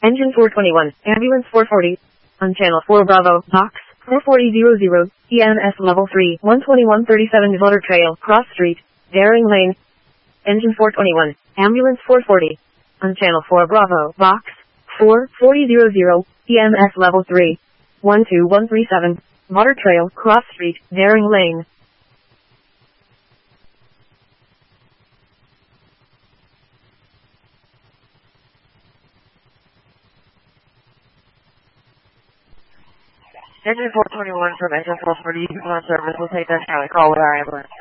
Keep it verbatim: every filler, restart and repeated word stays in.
Engine four twenty-one, Ambulance four forty. On Channel four Bravo, Box four forty hundred, E M S Level three, one twenty-one thirty-seven Motor Trail, Cross Street, Daring Lane. Engine four twenty-one, Ambulance four forty. On Channel four Bravo, Box four forty hundred, E M S Level three, one two one three seven, Motor Trail, Cross Street, Daring Lane. Engine four twenty-one from Engine four forty, on service, will take that Charlie call with our ambulance.